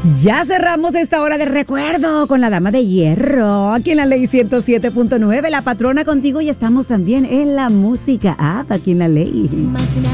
Ya cerramos esta hora de recuerdo con la Dama de Hierro, aquí en la Ley 107.9, la patrona contigo, y estamos también en la música app, aquí en la Ley.